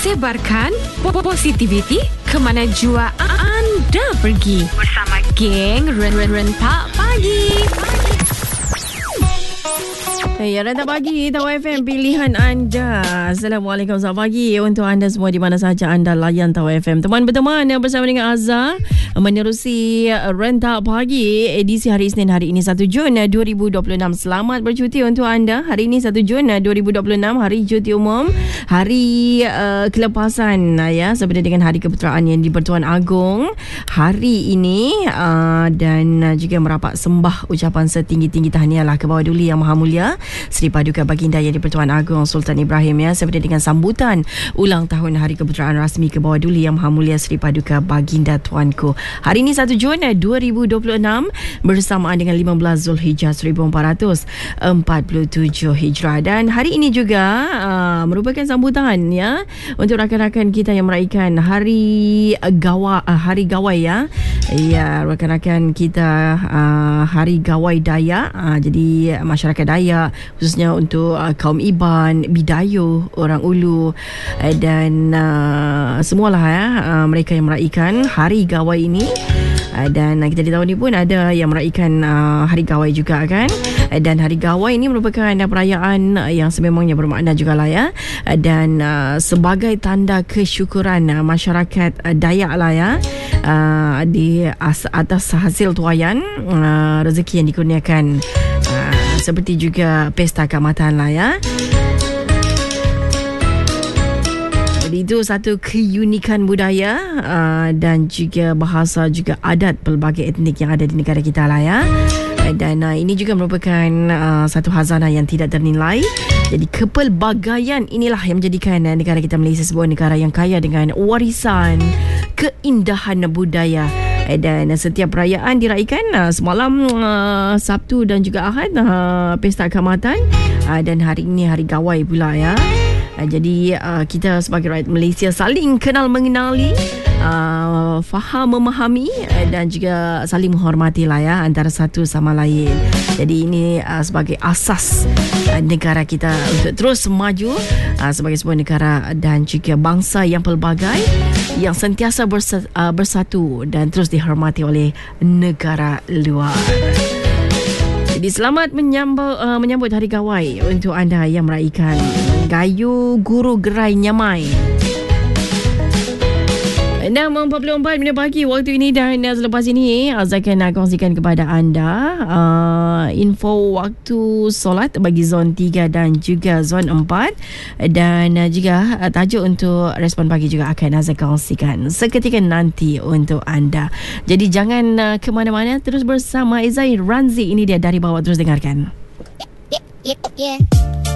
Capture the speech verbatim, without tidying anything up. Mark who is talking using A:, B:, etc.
A: Sebarkan positivity ke mana jua anda pergi bersama geng Rentak Pagi.
B: Ya, Rentak Pagi, Tahu F M, pilihan anda. Assalamualaikum, selamat pagi untuk anda semua di mana sahaja anda layan Tahu F M. Teman berteman yang bersama dengan Azhar menerusi Rentak Pagi edisi hari Isnin hari ini satu Jun dua ribu dua puluh enam. Selamat bercuti untuk anda. Hari ini satu Jun dua ribu dua puluh enam, hari cuti umum, hari uh, kelepasan ya, sebenarnya dengan hari keputeraan yang di-Pertuan Agong hari ini, uh, dan uh, juga merapat sembah ucapan setinggi-tinggi tahniahlah ke bawah Duli Yang Maha Mulia Seri Paduka Baginda Yang di-Pertuan Agong Sultan Ibrahim ya, sebenarnya dengan sambutan ulang tahun hari keputeraan rasmi ke bawah Duli Yang Maha Mulia Seri Paduka Baginda Tuanku. Hari ini satu Jun dua ribu dua puluh enam bersamaan dengan lima belas Zulhijjah seribu empat ratus empat puluh tujuh Hijrah, dan hari ini juga uh, merupakan sambutan ya untuk rakan-rakan kita yang meraihkan hari gawa uh, hari gawai ya. Ya, rakan-rakan kita uh, hari gawai Dayak. Uh, jadi masyarakat Dayak khususnya untuk uh, kaum Iban, Bidayuh, orang Ulu, uh, dan uh, semualah ya, uh, mereka yang meraihkan hari gawai ini. Uh, dan uh, kita di tahun ini pun ada yang meraihkan uh, hari gawai juga kan. Uh, dan hari gawai ini merupakan uh, perayaan uh, yang sememangnya bermakna jugalah ya. Uh, dan uh, sebagai tanda kesyukuran uh, masyarakat uh, Dayak lah ya, uh, di as- atas hasil tuaian uh, rezeki yang dikurniakan, uh, seperti juga pesta keamatan lah ya. Jadi itu satu keunikan budaya uh, dan juga bahasa, juga adat pelbagai etnik yang ada di negara kita lah ya. Dan uh, ini juga merupakan uh, satu khazanah yang tidak ternilai. Jadi kepelbagaian inilah yang menjadikan uh, negara kita Malaysia sebuah negara yang kaya dengan warisan keindahan budaya. Dan setiap perayaan diraikan uh, semalam uh, Sabtu dan juga Ahad uh, pesta keamatan, uh, dan hari ini hari gawai pula ya. Uh, jadi uh, kita sebagai rakyat Malaysia saling kenal mengenali, uh, faham memahami, uh, dan juga saling menghormati lah ya antara satu sama lain. Jadi ini uh, sebagai asas uh, negara kita untuk terus maju uh, sebagai sebuah negara dan juga bangsa yang pelbagai, yang sentiasa bersa- uh, bersatu dan terus dihormati oleh negara luar. Jadi selamat menyambut, uh, menyambut Hari Gawai untuk anda yang meraihkan. Gayu Guru Gerai Nyamai. enam empat puluh empat minit pagi waktu ini, dan selepas ini Azhar akan kongsikan kepada anda uh, info waktu solat bagi zon tiga dan juga zon empat, dan uh, juga uh, tajuk untuk respon pagi juga akan Azhar kongsikan seketika nanti untuk anda. Jadi jangan uh, ke mana-mana, terus bersama Izai Ranzi. Ini dia Dari Bawah, terus dengarkan.
C: Yeah, yeah, yeah.